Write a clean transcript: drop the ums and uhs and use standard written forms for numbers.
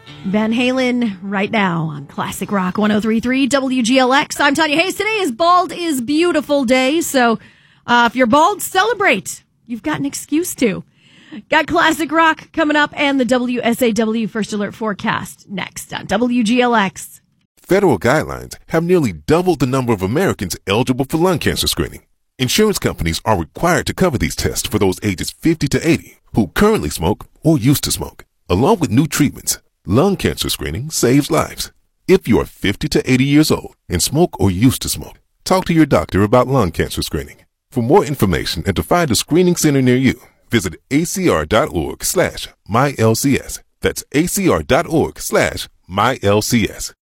Van Halen right now on Classic Rock 103.3 WGLX. I'm Tanya Hayes. Today is Bald is Beautiful Day, so if you're bald, celebrate. You've got an excuse to. Got Classic Rock coming up and the WSAW First Alert Forecast next on WGLX. Federal guidelines have nearly doubled the number of Americans eligible for lung cancer screening. Insurance companies are required to cover these tests for those ages 50 to 80 who currently smoke or used to smoke. Along with new treatments, lung cancer screening saves lives. If you are 50 to 80 years old and smoke or used to smoke, talk to your doctor about lung cancer screening. For more information and to find a screening center near you, visit acr.org/mylcs. That's acr.org/mylcs.